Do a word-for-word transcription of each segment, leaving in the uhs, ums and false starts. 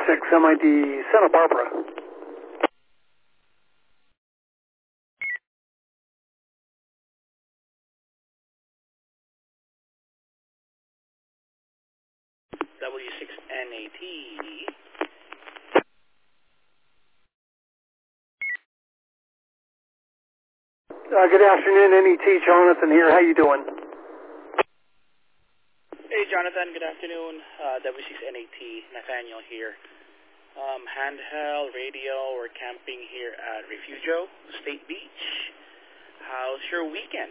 six M I D Santa Barbara. W six N A T. Uh, good afternoon, N E T. Jonathan here. How you doing? Hey, Jonathan. Good afternoon. Uh, W six N A T. Nathaniel here. Um, handheld radio. We're camping here at Refugio State Beach. How's your weekend?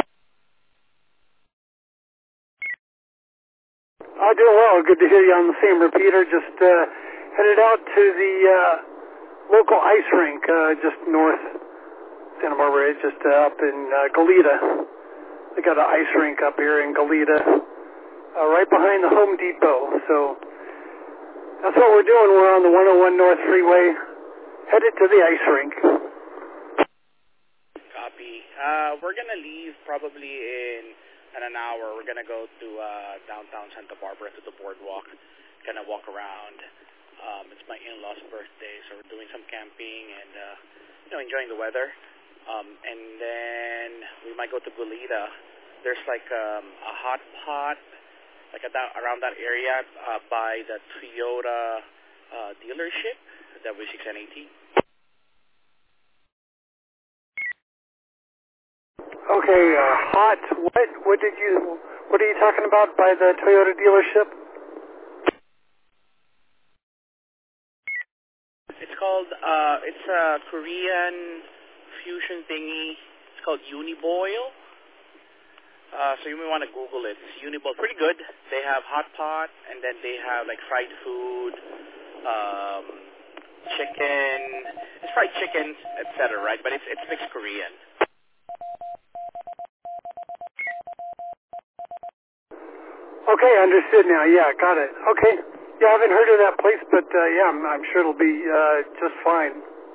Uh, doing well. Good to hear you on the same repeater. Just uh, headed out to the uh, local ice rink uh, just north Santa Barbara, just uh, up in uh, Goleta. They got an ice rink up here in Goleta, uh, right behind the Home Depot. So that's what we're doing. We're on the one oh one North Freeway, headed to the ice rink. Copy. Uh, we're going to leave probably in, in an hour. We're going to go to uh, downtown Santa Barbara to the boardwalk, kind of walk around. Um, it's my in-laws' birthday, so we're doing some camping and, uh, you know, enjoying the weather. Um, and then we might go to Goleta. There's like um, a hot pot, like a, around that area uh, by the Toyota uh, dealership, W six N A T. Okay, uh, hot. What? What did you? What are you talking about by the Toyota dealership? It's called. Uh, it's a Korean fusion thingy. It's called Uniboil. Uh, so you may want to Google it. It's Uniboil. Pretty good. They have hot pot, and then they have like fried food, um, chicken. It's fried chicken, et cetera. Right? But it's it's mixed Korean. Okay, understood now. Yeah, got it. Okay. Yeah, I haven't heard of that place, but uh, yeah, I'm, I'm sure it'll be uh, just fine.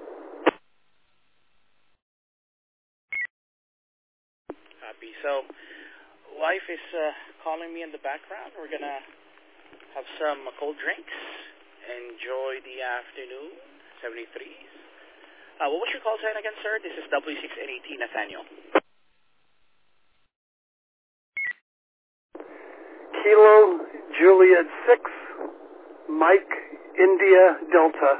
Copy. So, wife is uh, calling me in the background. We're gonna have some cold drinks. Enjoy the afternoon. seventy-threes. Uh, what was your call sign again, sir? This is W six N A T Nathaniel. Kilo Juliet six, Mike India Delta.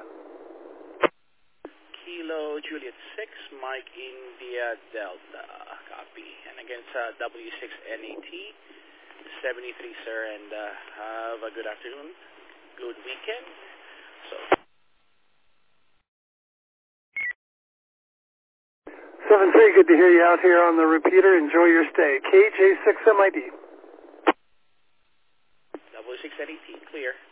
Kilo Juliet six, Mike India Delta. Copy. And again, it's uh, W six N A T seventy-three, sir. And uh, have a good afternoon. Good weekend. So. seven three, good to hear you out here on the repeater. Enjoy your stay. K J six M I D. W six N A T, clear.